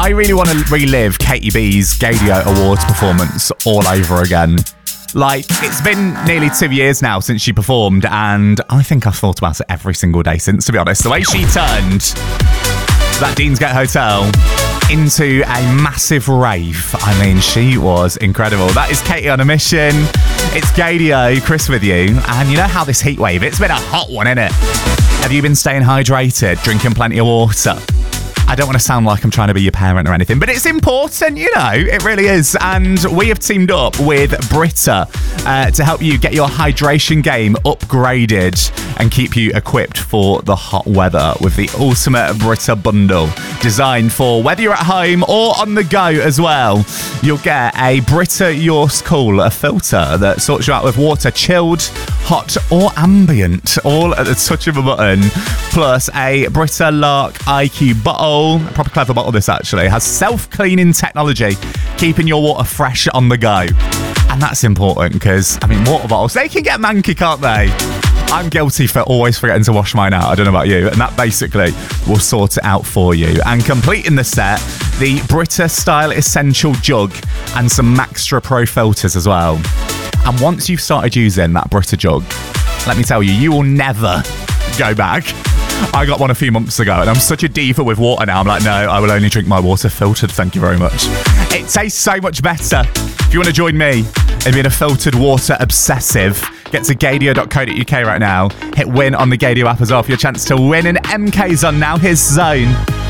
I really want to relive Katie B's Gaydio Awards performance all over again. Like, it's been nearly 2 years now since she performed, and I think I've thought about it every single day since, to be honest. The way she turned that Deansgate Hotel into a massive rave. I mean, she was incredible. That is Katie on a mission. It's Gaydio, Chris with you. And you know how this heat wave, it's been a hot one, innit? Have you been staying hydrated, drinking plenty of water? I don't want to sound like I'm trying to be your parent or anything, but it's important, you know, it really is. And we have teamed up with Brita to help you get your hydration game upgraded and keep you equipped for the hot weather with the ultimate Brita bundle, designed for whether you're at home or on the go as well. You'll get a Brita Yours Cool, a filter that sorts you out with water, chilled, hot or ambient, all at the touch of a button, plus a Brita Lark IQ bottle. A proper clever bottle, this actually has self-cleaning technology, keeping your water fresh on the go. And that's important because, I mean, water bottles, they can get manky, can't they? I'm guilty for always forgetting to wash mine out. I don't know about you. And that basically will sort it out for you. And completing the set, the Brita Style Essential Jug and some Maxtra Pro filters as well. And once you've started using that Brita jug, let me tell you, you will never go back. I got one a few months ago and I'm such a diva with water now. I'm like, no, I will only drink my water filtered. Thank you very much. It tastes so much better. If you want to join me in being a filtered water obsessive, get to gaydio.co.uk right now. Hit win on the Gaydio app as well for your chance to win an MK Zone now. Here's Zone.